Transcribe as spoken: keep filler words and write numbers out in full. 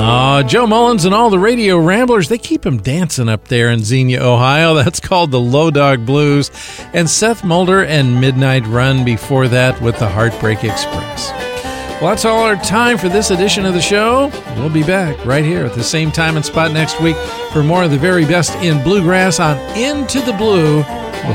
Uh, Joe Mullins and all the radio ramblers, they keep them dancing up there in Xenia, Ohio. That's called the Low Dog Blues. And Seth Mulder and Midnight Run before that with the Heartbreak Express. Well, that's all our time for this edition of the show. We'll be back right here at the same time and spot next week for more of the very best in bluegrass on Into the Blue.